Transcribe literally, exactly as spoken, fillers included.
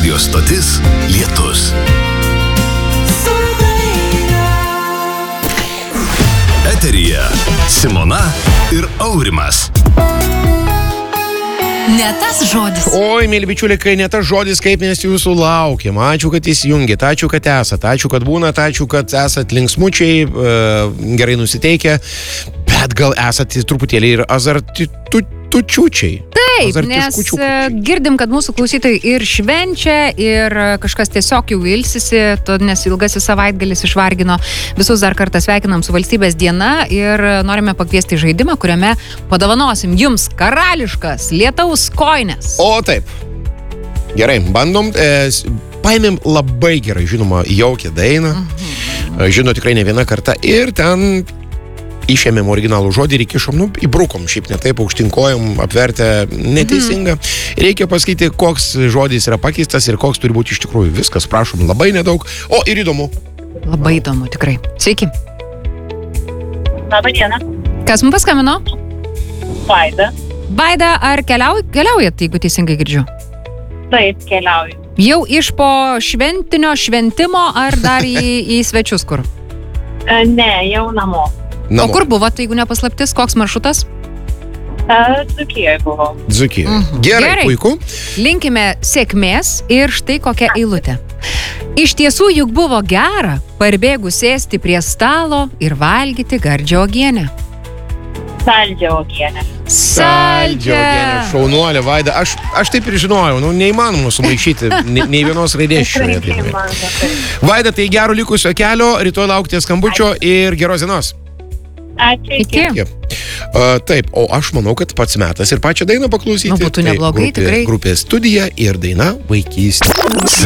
Radio stotis Lietus. Eteryje Simona ir Aurimas. Ne tas žodis. Oi, mėly bičiuliai, kai ne tas žodis, kaip mes jūsų laukiam. Ačiū, kad įsijungėt, ačiū, kad esat, ačiū, kad būnat, ačiū, kad esat linksmučiai, e, gerai nusiteikę, bet gal esat truputėlį ir azartitučiučiai. Taip, nes girdim, kad mūsų klausytojai ir švenčia, ir kažkas tiesiog jau ilsisi, nes ilgasis savaitgalis išvargino. Visus dar kartą sveikinam su valstybės diena ir norime pakviesti žaidimą, kuriame padovanosim jums karališkas lietaus kojines. O taip. Gerai, bandom. E, paėmėm labai gerai, žinoma, jaukią dainą. Mhm. Žino tikrai ne vieną kartą. Ir ten išėmėm originalų žodį ir įkišom, nu, įbrukom, šiaip ne taip, aukštinkojom, apvertę neteisinga. Mhm. Reikia pasakyti, koks žodis yra pakeistas ir koks turi būti iš tikrųjų. Viskas, prašom, labai nedaug. O, ir įdomu. Labai įdomu, tikrai. Sveiki. Labą dieną. Kas mums paskambino? Vaida. Vaida, ar keliauj, keliaujat, jeigu teisingai girdžiu? Taip, keliauju. Jau iš po šventinio šventimo ar dar į, į svečius kur? E, ne, jau namo. Namo. O kur buvot, jeigu nepaslaptis, koks maršrutas? E, Dzūkijoje buvau. Dzūkijoje. Mhm. Gerai, Gerai. puiku. Linkime sėkmės ir štai kokia eilutė. Iš tiesų juk buvo gera, parbėgus sėsti prie stalo ir valgyti gardžią uogienę. Saldžią uogienę. Saldžią uogienę, šaunuolė, Vaida. Aš, aš taip ir žinojau, nu, neįmanoma sumaišyti nei, nei vienos raidės šioje dainoje. Vaida, tai gero likusio kelio, rytoj laukite skambučio ir geros dienos. Ačiū. Iki. Taip. Uh, taip, o aš manau, kad pats metas ir pačią dainą paklausyti. Nu, būtų neblogai, tai grupė, tikrai. Grupė Studija ir daina Vaikystė.